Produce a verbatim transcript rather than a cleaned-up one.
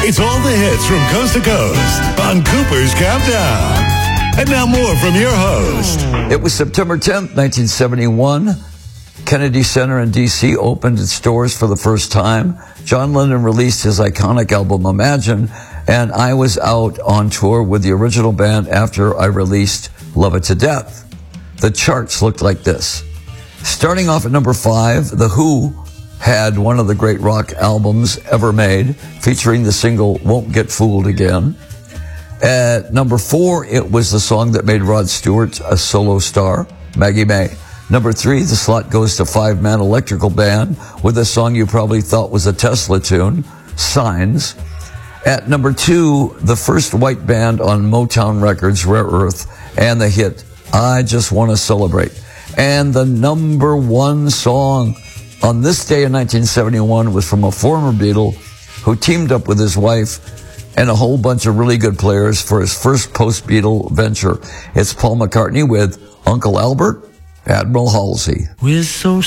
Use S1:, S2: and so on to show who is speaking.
S1: It's all the hits from coast to coast on Cooper's Countdown. And now more from your host.
S2: It was September tenth, nineteen seventy-one. Kennedy Center in D C opened its doors for the first time. John Lennon released his iconic album Imagine, and I was out on tour with the original band after I released Love It to Death. The charts looked like this. Starting off at number five, The Who had one of the great rock albums ever made, featuring the single Won't Get Fooled Again. At number four, it was the song that made Rod Stewart a solo star, Maggie May. Number three, the slot goes to Five Man Electrical Band with a song you probably thought was a Tesla tune, Signs. At number two, the first white band on Motown Records, Rare Earth, and the hit, I Just Want to Celebrate. And the number one song on this day in nineteen seventy-one was from a former Beatle who teamed up with his wife and a whole bunch of really good players for his first post-Beatle venture. It's Paul McCartney with Uncle Albert, Admiral Halsey.
S3: We're so